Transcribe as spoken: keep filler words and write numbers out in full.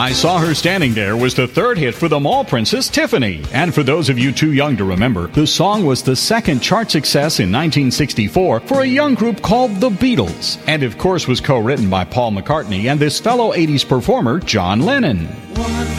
I Saw Her Standing There was the third hit for the mall princess Tiffany. And for those of you too young to remember, the song was the second chart success in nineteen sixty-four for a young group called the Beatles. And of course was co-written by Paul McCartney and this fellow eighties performer, John Lennon.